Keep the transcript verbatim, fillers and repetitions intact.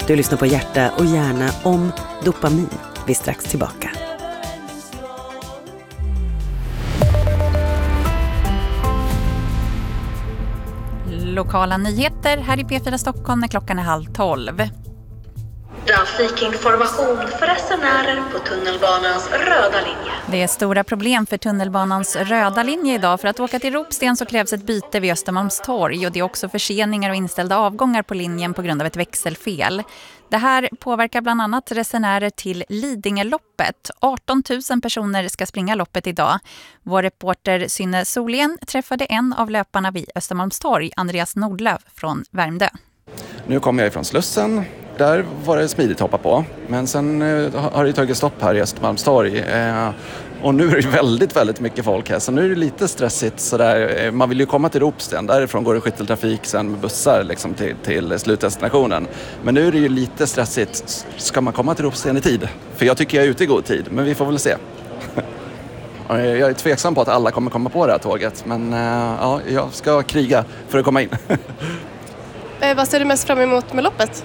Du lyssnar på Hjärta och hjärna om dopamin. Vi är strax tillbaka. Lokala nyheter här i P fyra Stockholm när klockan är halv tolv. Trafikinformation för resenärer på tunnelbanans röda linje. Det är stora problem för tunnelbanans röda linje idag. För att åka till Ropsten så krävs ett byte vid Östermalmstorg. Och det är också förseningar och inställda avgångar på linjen på grund av ett växelfel. Det här påverkar bland annat resenärer till Lidingöloppet. arton tusen personer ska springa loppet idag. Vår reporter Synne Solien träffade en av löparna vid Östermalmstorg, Andreas Nordlöf från Värmdö. Nu kommer jag ifrån Slussen. Där var det smidigt hoppa på. Men sen eh, har det tagit stopp här i Östermalmstorg. Eh, och nu är det väldigt, väldigt mycket folk här. Så nu är det lite stressigt. Sådär. Man vill ju komma till Ropsten. Därifrån går det skytteltrafik sen med bussar liksom, till, till slutdestinationen. Men nu är det ju lite stressigt. Ska man komma till Ropsten i tid? För jag tycker jag är ute i god tid. Men vi får väl se. Jag är tveksam på att alla kommer komma på det här tåget. Men eh, ja, jag ska kriga för att komma in. eh, vad ser du mest fram emot med loppet?